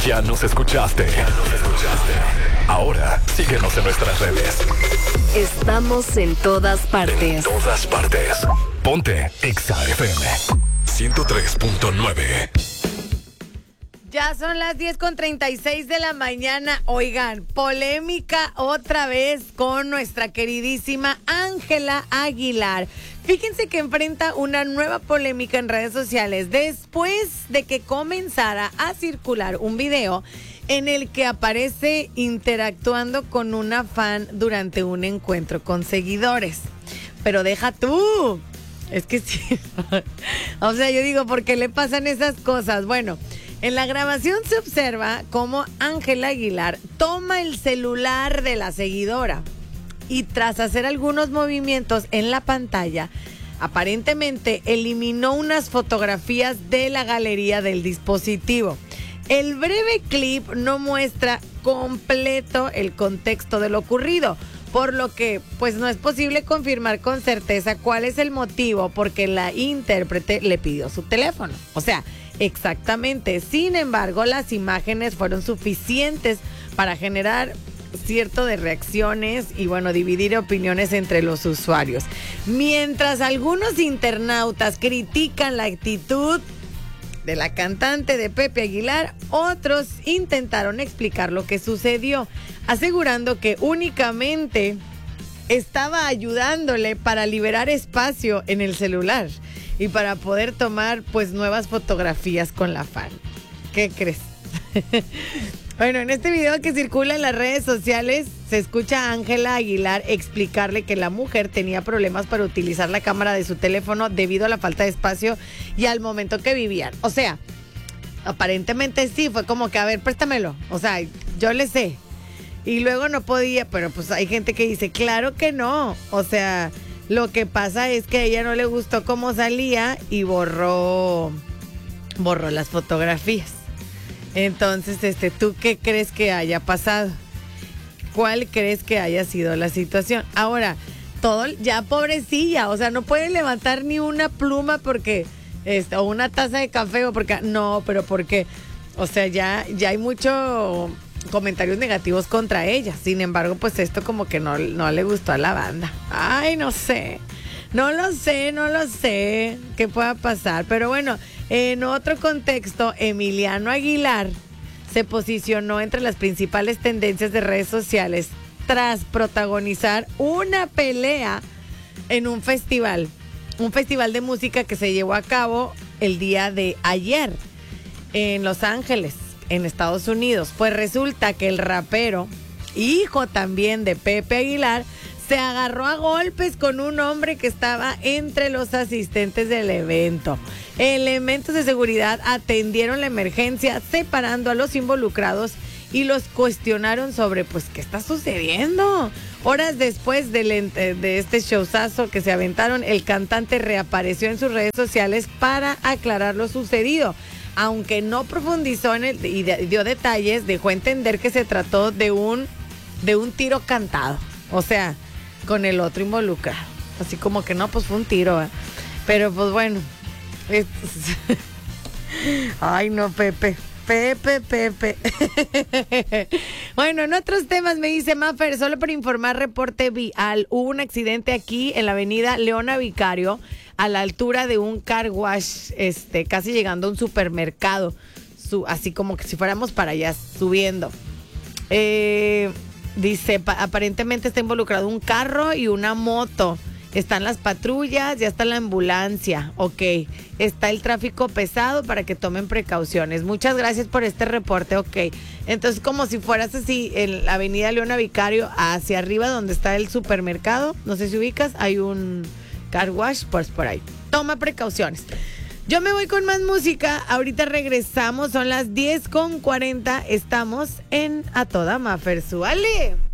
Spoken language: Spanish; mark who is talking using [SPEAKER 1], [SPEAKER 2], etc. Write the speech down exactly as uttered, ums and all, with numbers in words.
[SPEAKER 1] Ya nos escuchaste. Ya nos escuchaste. Ahora, síguenos en nuestras redes.
[SPEAKER 2] Estamos en todas partes.
[SPEAKER 1] En todas partes. Ponte Exa F M ciento tres punto nueve.
[SPEAKER 3] Ya son las diez con treinta y seis de la mañana. Oigan, polémica otra vez con nuestra queridísima Ángela Aguilar. Fíjense que enfrenta una nueva polémica en redes sociales después de que comenzara a circular un video en el que aparece interactuando con una fan durante un encuentro con seguidores. Pero deja tú. Es que sí. O sea, yo digo, ¿por qué le pasan esas cosas? Bueno, en la grabación se observa cómo Ángela Aguilar toma el celular de la seguidora y tras hacer algunos movimientos en la pantalla, aparentemente eliminó unas fotografías de la galería del dispositivo. El breve clip no muestra completo el contexto de lo ocurrido, por lo que pues no es posible confirmar con certeza cuál es el motivo porque la intérprete le pidió su teléfono. O sea, exactamente. Sin embargo, las imágenes fueron suficientes para generar cierto de reacciones y bueno, dividir opiniones entre los usuarios. Mientras algunos internautas critican la actitud de la cantante de Pepe Aguilar, otros intentaron explicar lo que sucedió, asegurando que únicamente estaba ayudándole para liberar espacio en el celular y para poder tomar pues nuevas fotografías con la fan. ¿Qué crees? Bueno, en este video que circula en las redes sociales se escucha a Ángela Aguilar explicarle que la mujer tenía problemas para utilizar la cámara de su teléfono debido a la falta de espacio y al momento que vivían. O sea, aparentemente sí, fue como que, a ver, préstamelo. O sea, yo le sé. Y luego no podía, pero pues hay gente que dice, claro que no. O sea, lo que pasa es que a ella no le gustó cómo salía y borró, borró las fotografías. Entonces, este, ¿tú qué crees que haya pasado? ¿Cuál crees que haya sido la situación? Ahora, todo, ya pobrecilla, o sea, no puede levantar ni una pluma porque, este, o una taza de café o porque, no, pero porque, o sea, ya, ya hay mucho comentarios negativos contra ella. Sin embargo, pues esto como que no, no le gustó a la banda. Ay, no sé, no lo sé, no lo sé qué pueda pasar, pero bueno. En otro contexto, Emiliano Aguilar se posicionó entre las principales tendencias de redes sociales tras protagonizar una pelea en un festival, un festival de música que se llevó a cabo el día de ayer en Los Ángeles, en Estados Unidos. Pues resulta que el rapero, hijo también de Pepe Aguilar, se agarró a golpes con un hombre que estaba entre los asistentes del evento. Elementos de seguridad atendieron la emergencia, separando a los involucrados y los cuestionaron sobre, pues, ¿qué está sucediendo? Horas después del, de este showzazo que se aventaron, el cantante reapareció en sus redes sociales para aclarar lo sucedido. Aunque no profundizó en el, y dio detalles, dejó entender que se trató de un, de un tiro cantado. O sea, con el otro involucrado. Así como que no, pues fue un tiro, ¿eh? Pero pues bueno. Es... Ay, no, Pepe. Pepe, Pepe. Bueno, en otros temas me dice Mafer, solo para informar, reporte vial. Hubo un accidente aquí en la avenida Leona Vicario, a la altura de un car wash, este, casi llegando a un supermercado. Su, así como que si fuéramos para allá, subiendo. Eh... Dice, pa- aparentemente está involucrado un carro y una moto. Están las patrullas, ya está la ambulancia. Ok, está el tráfico pesado para que tomen precauciones. Muchas gracias por este reporte. Ok, entonces como si fueras así en la avenida Leona Vicario, hacia arriba donde está el supermercado, no sé si ubicas, hay un car wash, pues por ahí. Toma precauciones. Yo me voy con más música, ahorita regresamos, son las diez con cuarenta, estamos en A Toda Mafer, súbale.